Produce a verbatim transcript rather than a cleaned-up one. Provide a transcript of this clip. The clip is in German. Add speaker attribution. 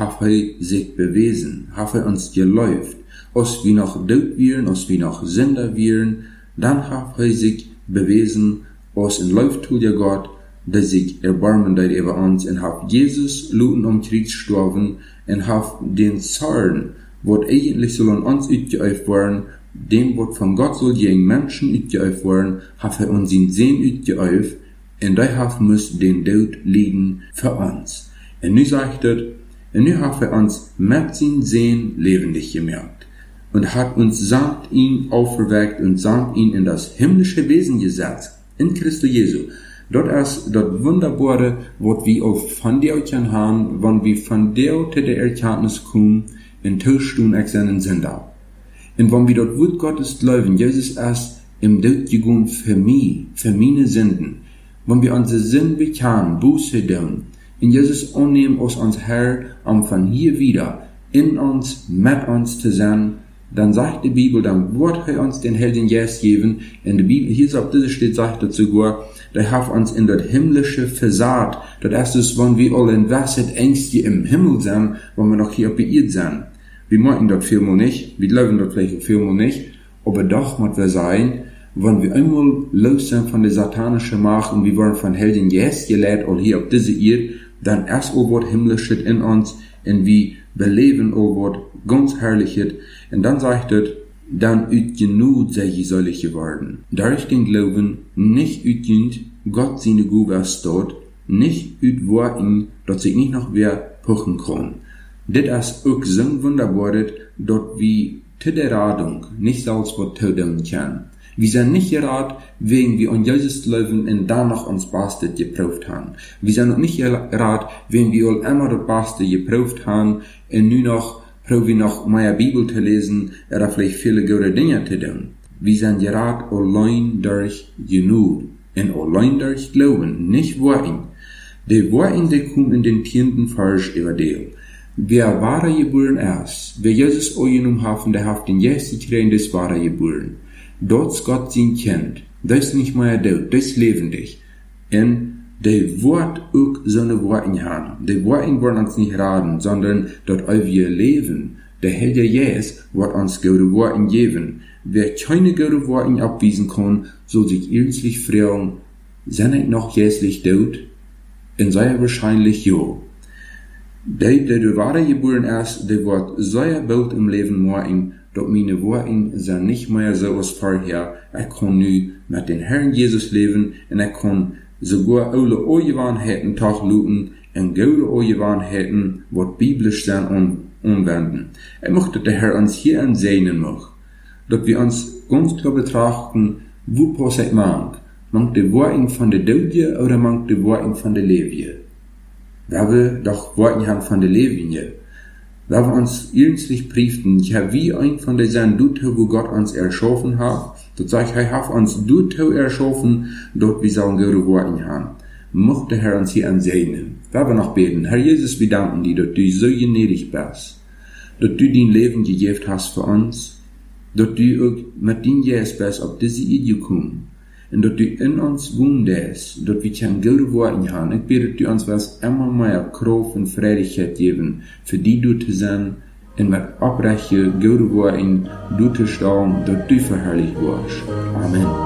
Speaker 1: hat er sich bewiesen, hat er uns geläuft. Als wir noch tot wären, als wir noch Sünder wären, dann hat er sich bewiesen, als ein Läuftuliger Gott, der sich erbarmen hat über uns, und hat Jesus luten um Krieg gestorben, und hat den Zorn, was eigentlich soll an uns utgeübt werden, dem, was von Gott soll gegen Menschen utgeübt werden, hat er uns in Sehen utgeübt, und der hat muss den Tod leiden für uns. Und nu sagt er, und nu hat er uns mit seinem Sehen lebendig gemacht und hat uns samt ihn auferweckt und samt ihn in das himmlische Wesen gesetzt, in Christus Jesu. Dort ist das Wunderbare, was wir auch von dir haben, wenn wir von dir zu der Erkenntnis kommen, in Tauschstunden externen Sünder. Und wenn wir dort Wort Gottes glauben, Jesus ist im Tod gegangen für mich, für meine Sünden. Wenn wir unsere Sünden bekennen, Buße tun, und Jesus annehmen als uns Herr, um von hier wieder in uns, mit uns zu sein, dann sagt die Bibel, dann wird er uns den Heiligen Geist geben. In der Bibel, hier auf dieser steht, sagt er sogar, der hat uns in das himmlische versagt. Das ist es, wenn wir alle in Wasser Ängste im Himmel sind, wenn wir noch hier auf der Erde sind. Wir merken das vielmal nicht, wir glauben das vielleicht vielmal nicht, aber doch muss wir sein, wenn wir einmal los sind von der satanischen Macht und wir werden von Heiligen Geist gelehrt, all hier auf dieser Erde, dann erst all was Himmlisches in uns, und wir beleben all was ganz Herrliches. Und dann sagt er, dann ut genug sei je solche werden. Durch den Glauben nicht utgehend, Gott seine Gabe dort, nicht ut worten, dass sich nicht noch wer puchen kann. Das ist auch so wunderbar, dort wie zu der Radung nicht selbst was tun kann. Wir sind nicht gerat, wegen wir an Jesus glauben und danach uns Beste geprüft haben. Wir sind nicht gerat, wegen wir immer das Beste geprüft haben und nun noch probieren wir noch meine Bibel zu lesen oder vielleicht viele gute Dinge zu tun. Wir sind gerat allein durch genug und allein durch Glauben, nicht Worten. Die Worten, die kommen in den tienden Vers über die. Wer wahre geboren ist, wer Jesus angenommen hat, der hat den Jesus gekriegt, das wahre geboren. Dort ist Gott sein Kind. Das ist nicht mehr tot, das ist lebendig. Und der Wort auch so eine Worte haben. Die Worte wollen uns nicht raten, sondern dort auch wir leben. Der Heilige Geist wird uns gute Worte geben. Wer keine gute Worte abweisen kann, soll sich ernstlich fragen, sind ich noch jährlich tot? Und sei wahrscheinlich ja. Der, der der wahre geboren ist, der wird sehr bald im Leben morgen, doch meine Worte sind nicht mehr so als vorher. Ich kann nu mit den Herrn Jesus leben und ich kann sogar alle Angewohnheiten tachluten und gute Angewohnheiten, was biblisch sind, anwenden. Ich möchte der Herr uns hier ansehen mag, dass wir uns ganz klar betrachten, wo passt man? Mangt die Worte von der Dödje oder mangt die Worte von der Lewie? Da wir doch Worte haben von der Lewie. Da wir uns ernstlich prüften, ja, wie ein von der Sachen dort, wo Gott uns erschaffen hat, dort sag ich, er hat uns dort erschaffen, dort wir sollen gute Worte haben. Mochte der Herr uns hier ansehen. Da wir noch beten. Herr Jesus, wir danken dir, dass du so gnädig bist, dass du dein Leben gegeben hast für uns, dass du auch mit deinem Jesus bist, auf diese Idee gekommen. Und dass du in uns wohnst, dass wir keine gute Worte haben. Ich bete, dass du uns was immer mehr Kraft und Freudigkeit geben, für die du zu sein, und mit abbrechen, gute Worte, du zu stehen, dass du verherrlicht wirst. Amen.